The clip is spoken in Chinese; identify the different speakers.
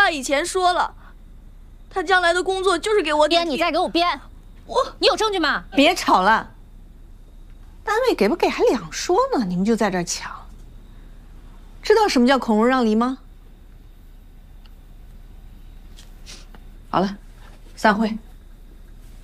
Speaker 1: 爸以前说了，他将来的工作就是给我
Speaker 2: 编，你再给我编！你有证据吗？
Speaker 3: 别吵了，单位给不给还两说呢，你们就在这儿抢。知道什么叫孔融让梨吗？好了，散会。